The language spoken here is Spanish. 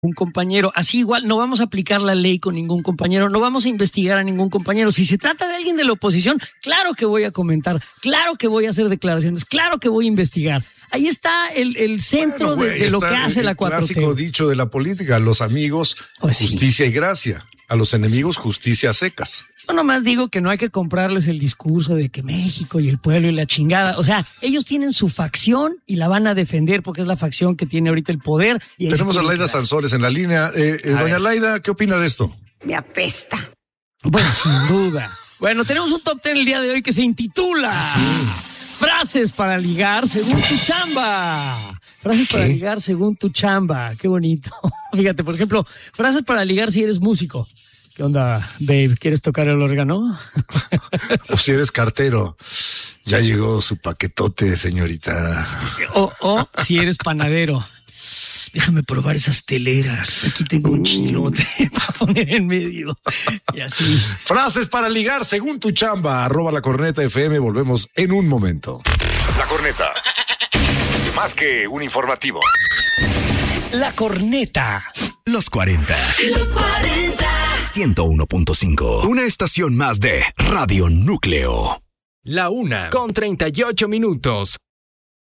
un compañero. Así igual no vamos a aplicar la ley con ningún compañero, no vamos a investigar a ningún compañero. Si se trata de alguien de la oposición, claro que voy a comentar, claro que voy a hacer declaraciones, claro que voy a investigar. Ahí está el centro de lo que hace la 4T. El clásico dicho de la política: a los amigos, justicia y gracia; a los enemigos, justicia a secas. Yo nomás digo que no hay que comprarles el discurso de que México y el pueblo y la chingada. O sea, ellos tienen su facción y la van a defender porque es la facción que tiene ahorita el poder. Y tenemos a Laida Sansores en la línea. Doña Laida, ¿qué opina de esto? Me apesta. Pues sin duda. Bueno, tenemos un top 10 el día de hoy que se intitula Frases para ligar según tu chamba. Frases para ligar según tu chamba. Qué bonito. Fíjate, por ejemplo, frases para ligar si eres músico. ¿Qué onda, babe? ¿Quieres tocar el órgano? O si eres cartero, ya llegó su paquetote, señorita. O si eres panadero, déjame probar esas teleras. Aquí tengo un chilote para poner en medio. Y así. Frases para ligar según tu chamba. @lacorneta.fm. Volvemos en un momento. La Corneta. Más que un informativo. La Corneta. Los 40. Los 40. 101.5. Una estación más de Radio Núcleo. La 1:38.